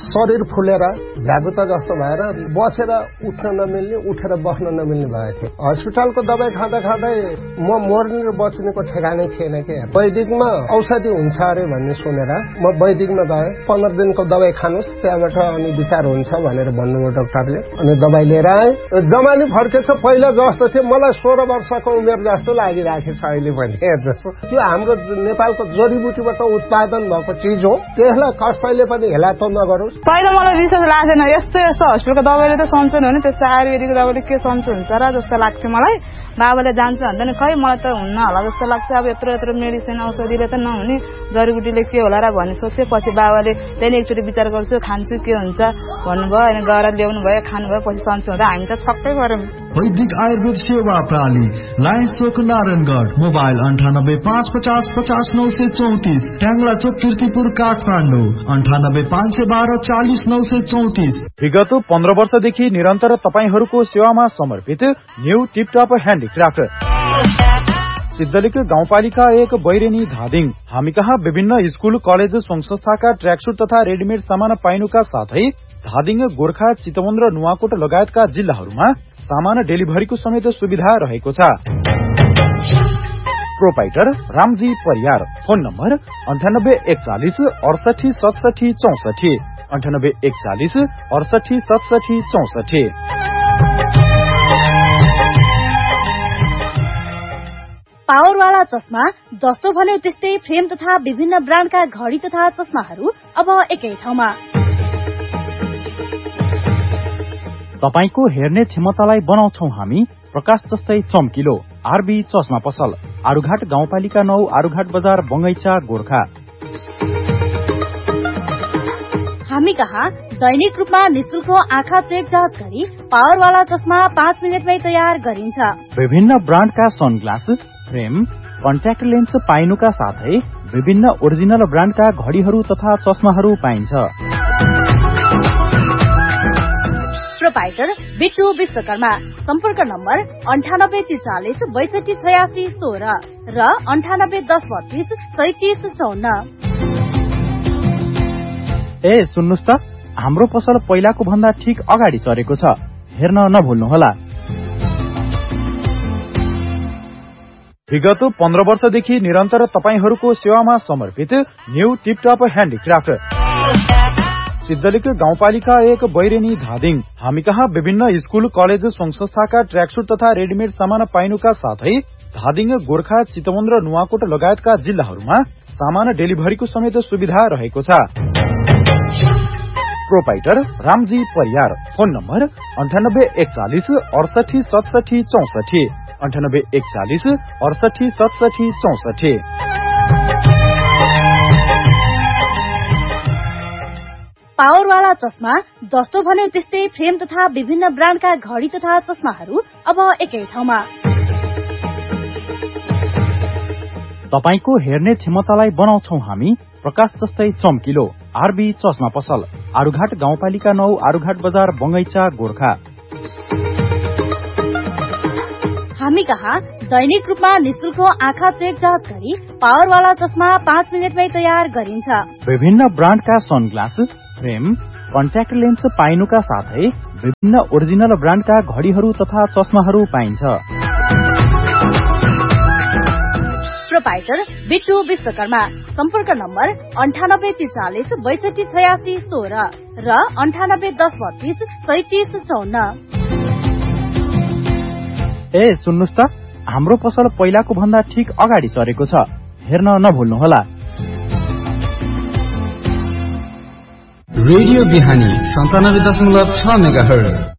शरीर फुलेर झ्यागुता जस्तो भएर बसेर उठ्न नमिल्ने उठेर बस्न नमिल्ने भएको थियो। हस्पिटलको दबाई खाँदा खाँदै म मर्ने र बच्नेको ठेगानै थिएन के। वैदिकमा औषधि हुन्छ अरे भन्ने सुनेर म वैदिकमा गएँ। 15 दिनको दबाई खानुस्, त्यहाँबाट अनि विचार हुन्छ भनेर भन्नुभयो डाक्टरले। अनि दबाई लिएर आएँ। जमानी फर्केछ पहिला जस्तो थियो, मलाई 16 वर्षको उमेर जस्तो लागिरहेको छ अहिले पनि। जस्तो त्यो हाम्रो नेपालको जडीबुटीबाट उत्पादन भएको चिज हो, त्यसलाई कसैले पनि हेला त नगरोस्। पहिला मलाई विश्वास लाग्थेन, यस्तो हस्पिटलको दबाईले त सन्चो हुने, त्यस्तो आयुर्वेदिक दबाईले के सन्चो हुन्छ र जस्तो लाग्थ्यो मलाई। बाबाले जान्छ भन्दा नि खै मलाई त हुन्न होला जस्तो लाग्छ। अब यत्रो मेडिसिन औषधिले त नहुने, जडीबुटीले के होला र भन्ने सोच्थेँ। पछि बाबाले त्यहाँदेखि एकचोटि विचार गर्छु, खान्छु के हुन्छ भन्नुभयो। अनि गएर ल्याउनु भयो, खानुभयो, पछि सन्चो हुँदा हामी त छक्कै गऱ्यौँ। वैदिक आयुर्वेद सेवा प्रणाली, लायन्स चोक नारायणगढ, मोबाइल 9855050934, ट्याङ्ला चोक कीर्तिपुर काठमाडौँ 985112400934। विगत 15 वर्षदेखि निरन्तर तपाईहरूको सेवामा समर्पित न्यू टिपटप ह्यान्डिक्राफ्ट सिद्धलिक गाउँपालिका 1 बैरेनी धादिङ। हामी कहाँ विभिन्न स्कूल कलेज संघ संस्थाका ट्र्याकसुट तथा रेडिमेड सामान पाइनुका साथै धादिङ, गोर्खा, चितवन र नुवाकोट लगायतका जिल्लाहरूमा सामान डेलिभरीको समेत सुविधा रहेको छ। Proprietor Ramji Pariyar. Phone number 9841 68 67 64, 9841 68 67 64। पावरवाला चस्मा, जस्तो भन्यो त्यस्तै फ्रेम तथा विभिन्न ब्रान्डका घडी तथा चस्माहरू अब एकै ठाउँमा। तपाईको हेर्ने क्षमतालाई बनाउँछौ हामी प्रकाश जस्तै चम्किलो। आरबी चस्मा पसल, आरुघाट गाउँपालिका 9, आरुघाट बजार, बंगैचा, गोर्खा। हामी कहाँ दैनिक रूपमा निशुल्क आँखा चेक जाँच गरी पावरवाला चस्मा 5 मिनटमै तयार गरिन्छ। विभिन्न ब्रान्डका सनग्लास, फ्रेम, कन्ट्याक्ट लेन्स पाइनुका साथै विभिन्न ओरिजिनल ब्रान्डका घडीहरू तथा चस्माहरू पाइन्छ। प्रोपाइटर बिट्टु विश्वकर्मा। सम्पर्क नम्बर 9843 62 86 16 र 9810 32 37 54। ए सुन्नुस् त, हाम्रो पसल पहिलाको भन्दा ठीक अगाडि सरेको छ, हेर्न नभुल्नुहोला। विगत 15 वर्षदेखि निरन्तर तपाईहरूको सेवामा समर्पित न्यू टिपटप ह्यान्डिक्राफ्ट सिद्धलिक गाउँपालिका 1 बैरेनी धादिङ। हामी कहाँ विभिन्न स्कूल कलेज संघ संस्थाका ट्र्याकसुट तथा रेडिमेड सामान पाइनुका साथै धादिङ, गोर्खा, चितवन र नुवाकोट लगायतका जिल्लाहरूमा सामान डेलिभरीको समेत सुविधा रहेको छ। Proprietor Ramji Pariyar. Phone number 9841 68 67 64, 9841 68 67 64। पावरवाला चस्मा, जस्तो भन्यो त्यस्तै फ्रेम तथा विभिन्न ब्रान्डका घडी तथा चस्माहरू अब एकै ठाउँमा। तपाईको हेर्ने क्षमतालाई बनाउँछौ हामी प्रकाश जस्तै चम्किलो। आरबी चस्मा पसल, आरुघाट गाउँपालिका 9, आरुघाट बजार, बंगैचा, गोर्खा। हामी कहाँ दैनिक रूपमा निशुल्क आँखा चेक जाँच गरी पावरवाला चस्मा 5 मिनटमै तयार गरिन्छ। विभिन्न ब्रान्डका सनग्लास, फ्रेम, कन्ट्याक्ट लेन्स पाइनुका साथै विभिन्न ओरिजिनल ब्रान्डका घडीहरू तथा चस्माहरू पाइन्छ। प्रोपाइटर बिट्टु विश्वकर्मा। सम्पर्क नम्बर 9843 62 86 16 र 9810 32 37 54। ए सुन्नुस् त, हाम्रो पसल पहिलाको भन्दा ठीक अगाडि सरेको छ, हेर्न नभुल्नुहोला। रेडियो बिहानी 97.6 मेगाहर्ज।